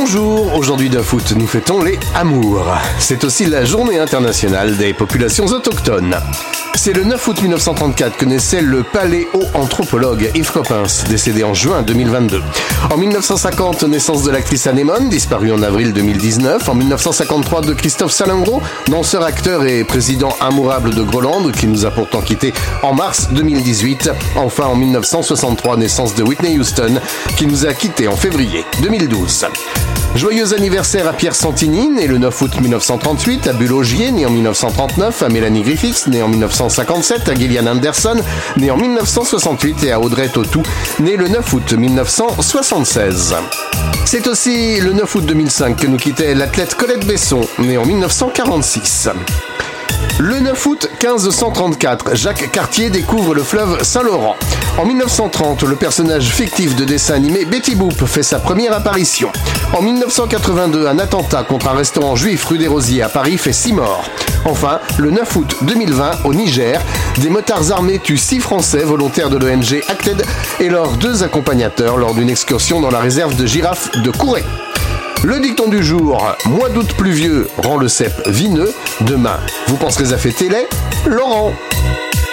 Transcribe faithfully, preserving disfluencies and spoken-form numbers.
Bonjour, aujourd'hui d'un foot, nous fêtons les amours. C'est aussi la journée internationale des populations autochtones. C'est le neuf août mille neuf cent trente-quatre que naissait le paléoanthropologue Yves Coppens, décédé en juin deux mille vingt-deux. En mille neuf cent cinquante, naissance de l'actrice Anémone, disparue en avril deux mille dix-neuf. En mille neuf cent cinquante-trois, de Christophe Salengro, danseur, acteur et président amourable de Groland, qui nous a pourtant quittés en mars deux mille dix-huit. Enfin, en mille neuf cent soixante-trois, naissance de Whitney Houston, qui nous a quittés en février deux mille douze. Joyeux anniversaire à Pierre Santini, né le neuf août mille neuf cent trente-huit, à Bulle-Augier, né en mille neuf cent trente-neuf, à Mélanie Griffiths, né en mille neuf cent cinquante-sept, à Gillian Anderson, né en mille neuf cent soixante-huit, et à Audrey Tautou, né le neuf août mille neuf cent soixante-seize. C'est aussi le neuf août deux mille cinq que nous quittait l'athlète Colette Besson, née en mille neuf cent quarante-six. Le neuf août quinze cent trente-quatre, Jacques Cartier découvre le fleuve Saint-Laurent. En mille neuf cent trente, le personnage fictif de dessin animé Betty Boop fait sa première apparition. En mille neuf cent quatre-vingt-deux, un attentat contre un restaurant juif rue des Rosiers à Paris fait six morts. Enfin, le neuf août deux mille vingt, au Niger, des motards armés tuent six Français volontaires de l'O N G Acted et leurs deux accompagnateurs lors d'une excursion dans la réserve de girafes de Couret. Le dicton du jour, mois d'août pluvieux rend le cep vineux. Demain, vous penserez à fêter les Laurent.